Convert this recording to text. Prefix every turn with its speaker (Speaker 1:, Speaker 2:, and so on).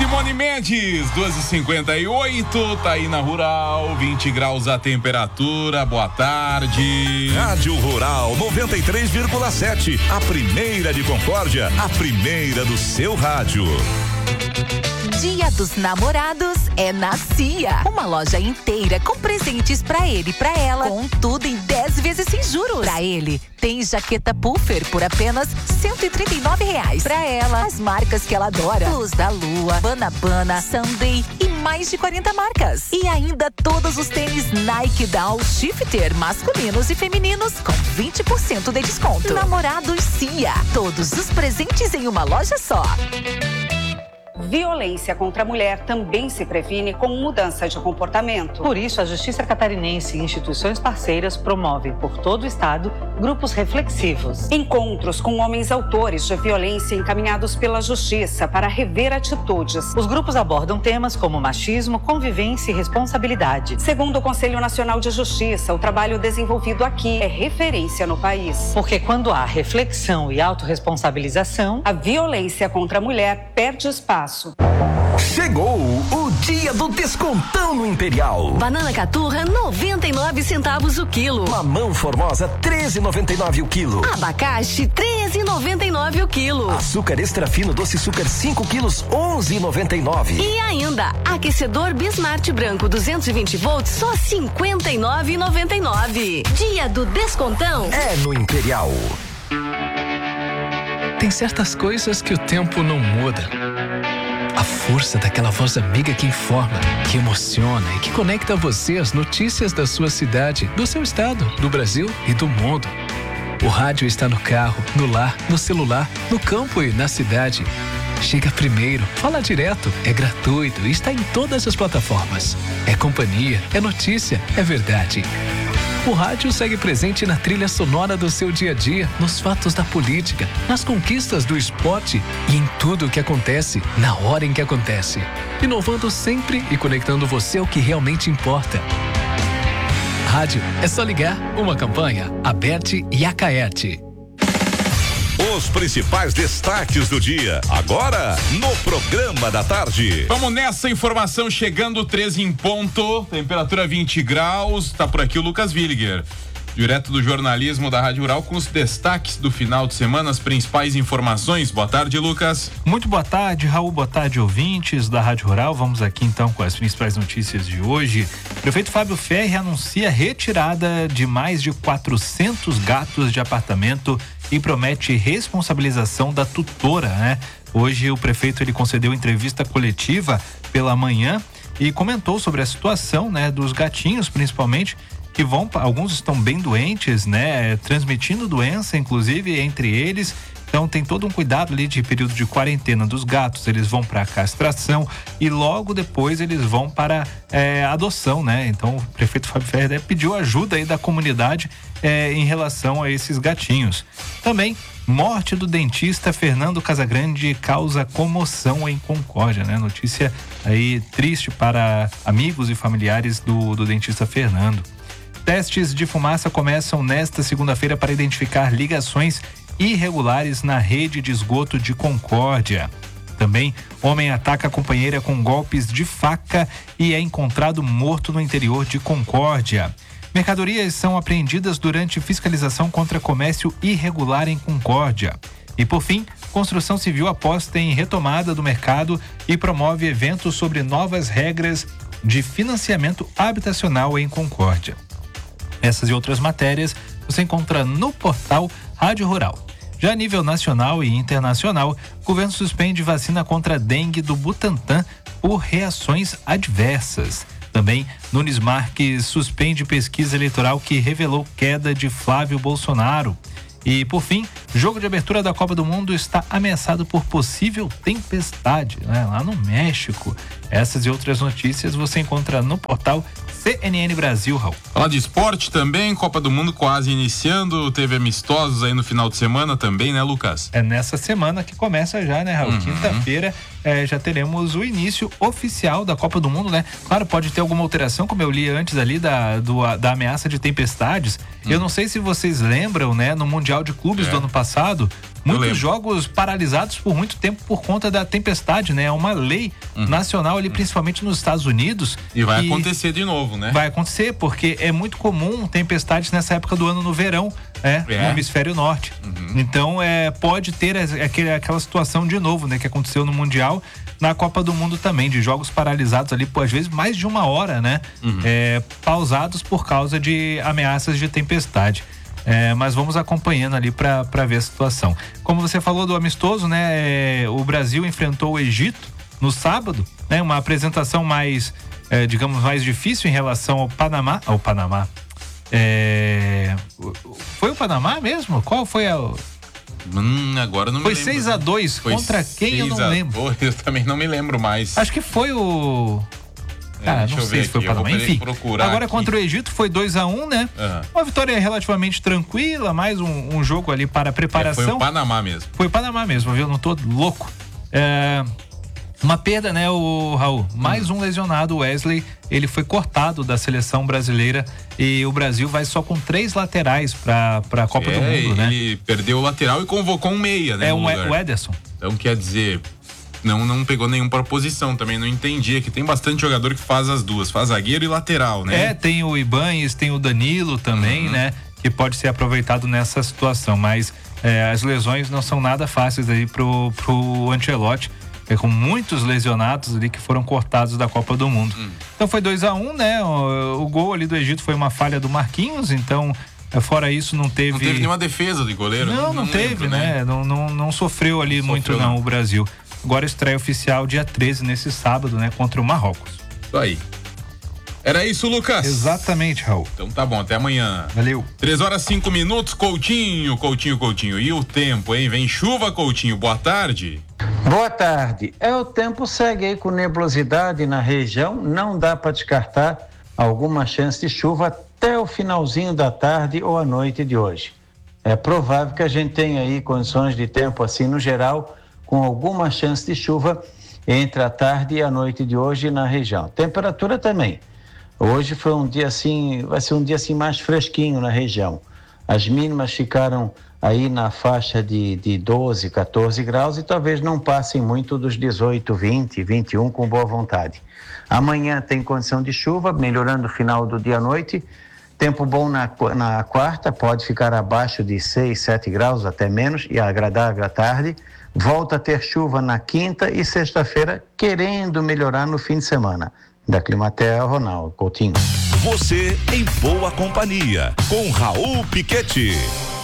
Speaker 1: Simone Mendes, 2h58, tá aí na Rural, 20 graus a temperatura, boa tarde.
Speaker 2: Rádio Rural 93,7, a primeira de Concórdia, a primeira do seu rádio.
Speaker 3: Dia dos Namorados é na CIA. Uma loja inteira com presentes pra ele e pra ela, com tudo em 10 vezes sem juros. Pra ele, tem jaqueta puffer por apenas R$139. Pra ela, as marcas que ela adora: Luz da Lua, Banabana, Sunday e mais de 40 marcas. E ainda todos os tênis Nike Down Shifter, masculinos e femininos, com 20% de desconto. Namorados CIA. Todos os presentes em uma loja só.
Speaker 4: Violência contra a mulher também se previne com mudança de comportamento.
Speaker 5: Por isso, a Justiça Catarinense e instituições parceiras promovem por todo o estado grupos reflexivos.
Speaker 4: Encontros com homens autores de violência encaminhados pela Justiça para rever atitudes.
Speaker 5: Os grupos abordam temas como machismo, convivência e responsabilidade.
Speaker 4: Segundo o Conselho Nacional de Justiça, o trabalho desenvolvido aqui é referência no país.
Speaker 5: Porque quando há reflexão e autorresponsabilização,
Speaker 4: a violência contra a mulher perde espaço.
Speaker 6: Chegou o dia do descontão no Imperial.
Speaker 7: Banana caturra 99 centavos o quilo.
Speaker 6: Mamão formosa 13,99 o quilo.
Speaker 7: Abacate 13,99 o quilo.
Speaker 6: Açúcar extra fino doce açúcar 5 quilos 11,99.
Speaker 7: E ainda aquecedor Bismart branco 220 volts só 59,99. Dia do descontão
Speaker 6: é no Imperial.
Speaker 8: Tem certas coisas que o tempo não muda. A força daquela voz amiga que informa, que emociona e que conecta você às notícias da sua cidade, do seu estado, do Brasil e do mundo. O rádio está no carro, no lar, no celular, no campo e na cidade. Chega primeiro, fala direto, é gratuito e está em todas as plataformas. É companhia, é notícia, é verdade. O rádio segue presente na trilha sonora do seu dia a dia, nos fatos da política, nas conquistas do esporte e em tudo o que acontece, na hora em que acontece. Inovando sempre e conectando você ao que realmente importa. Rádio é só ligar. Uma campanha, Aberte e Acaerte.
Speaker 2: Os principais destaques do dia, agora no Programa da Tarde.
Speaker 1: Vamos nessa informação, chegando 13 em ponto, temperatura 20 graus, tá por aqui o Lucas Villiger, direto do jornalismo da Rádio Rural, com os destaques do final de semana, as principais informações. Boa tarde, Lucas.
Speaker 9: Muito boa tarde, Raul, boa tarde, ouvintes da Rádio Rural. Vamos aqui então com as principais notícias de hoje. O prefeito Fábio Ferri anuncia retirada de mais de 400 gatos de apartamento e promete responsabilização da tutora, né? Hoje o prefeito ele concedeu entrevista coletiva pela manhã e comentou sobre a situação, né, dos gatinhos, principalmente, que alguns estão bem doentes, né, transmitindo doença, inclusive, entre eles. Então tem todo um cuidado ali de período de quarentena dos gatos. Eles vão para castração e logo depois eles vão para adoção, né? Então o prefeito Fábio Ferri pediu ajuda aí da comunidade em relação a esses gatinhos. Também, morte do dentista Fernando Casagrande causa comoção em Concórdia, né? Notícia aí triste para amigos e familiares do dentista Fernando. Testes de fumaça começam nesta segunda-feira para identificar ligações irregulares na rede de esgoto de Concórdia. Também, homem ataca a companheira com golpes de faca e é encontrado morto no interior de Concórdia. Mercadorias são apreendidas durante fiscalização contra comércio irregular em Concórdia. E por fim, construção civil aposta em retomada do mercado e promove eventos sobre novas regras de financiamento habitacional em Concórdia. Essas e outras matérias você encontra no portal Rádio Rural. Já a nível nacional e internacional, o governo suspende vacina contra a dengue do Butantan por reações adversas. Também, Nunes Marques suspende pesquisa eleitoral que revelou queda de Flávio Bolsonaro. E, por fim, jogo de abertura da Copa do Mundo está ameaçado por possível tempestade, né, lá no México. Essas e outras notícias você encontra no portal CNN Brasil, Raul.
Speaker 1: Falar de esporte também, Copa do Mundo quase iniciando, teve amistosos aí no final de semana também, né, Lucas?
Speaker 9: É nessa semana que começa já, né, Raul? Quinta-feira já teremos o início oficial da Copa do Mundo, né? Claro, pode ter alguma alteração, como eu li antes ali da ameaça de tempestades. Eu não sei se vocês lembram, né, no Mundial de Clubes do ano passado, muitos jogos paralisados por muito tempo por conta da tempestade, né? É uma lei nacional ali, principalmente nos Estados Unidos.
Speaker 1: E vai acontecer de novo, né?
Speaker 9: Vai acontecer, porque é muito comum tempestades nessa época do ano no verão, no hemisfério norte. Então, pode ter aquela situação de novo, né? Que aconteceu no Mundial, na Copa do Mundo também, de jogos paralisados ali, às vezes mais de uma hora, né? Pausados por causa de ameaças de tempestade. Mas vamos acompanhando ali para ver a situação. Como você falou do amistoso, né? O Brasil enfrentou o Egito no sábado, né? Uma apresentação mais, digamos, mais difícil em relação ao Panamá. Foi o Panamá mesmo? Qual foi a...
Speaker 1: agora não me lembro.
Speaker 9: Foi 6-2 contra quem eu não lembro.
Speaker 1: Eu também não me lembro mais.
Speaker 9: Acho que foi o... não sei se foi o Panamá, enfim. Agora aqui. Contra o Egito foi 2-1, né? Uma vitória relativamente tranquila, mais um jogo ali para a preparação.
Speaker 1: Foi o Panamá mesmo.
Speaker 9: Foi o Panamá mesmo, viu? Não tô louco. Uma perda, né, o Raul? Mais um lesionado, o Wesley, ele foi cortado da seleção brasileira e o Brasil vai só com 3 laterais para a Copa do Mundo, né?
Speaker 1: Ele perdeu o lateral e convocou um meia, né?
Speaker 9: O Ederson.
Speaker 1: Então quer dizer... Não pegou nenhum para posição, também não entendi. Aqui tem bastante jogador que faz as duas, faz zagueiro e lateral, né?
Speaker 9: Tem o Ibanez, tem o Danilo também, né? Que pode ser aproveitado nessa situação, mas as lesões não são nada fáceis aí pro Ancelotti, com muitos lesionados ali que foram cortados da Copa do Mundo. Então foi 2-1, né? O gol ali do Egito foi uma falha do Marquinhos, então... Fora isso, não teve
Speaker 1: nenhuma defesa de goleiro?
Speaker 9: Não teve, lembro, né? Não sofreu ali muito o Brasil. Agora estreia oficial dia 13, nesse sábado, né? Contra o Marrocos.
Speaker 1: Isso aí. Era isso, Lucas?
Speaker 9: Exatamente, Raul.
Speaker 1: Então tá bom, até amanhã.
Speaker 9: Valeu.
Speaker 1: 3h05, Coutinho. E o tempo, hein? Vem chuva, Coutinho. Boa tarde.
Speaker 10: Boa tarde. O tempo segue aí com nebulosidade na região. Não dá para descartar alguma chance de chuva até o finalzinho da tarde ou à noite de hoje. É provável que a gente tenha aí condições de tempo assim no geral, com alguma chance de chuva entre a tarde e a noite de hoje na região. Temperatura também. Hoje foi um dia assim, vai ser um dia assim mais fresquinho na região. As mínimas ficaram aí na faixa de 12, 14 graus e talvez não passem muito dos 18, 20, 21 com boa vontade. Amanhã tem condição de chuva, melhorando o final do dia à noite. Tempo bom na quarta, pode ficar abaixo de 6, 7 graus, até menos, e agradável à tarde. Volta a ter chuva na quinta e sexta-feira, querendo melhorar no fim de semana. Da Climatea, Ronaldo Coutinho.
Speaker 2: Você em boa companhia, com Raul Piquetti.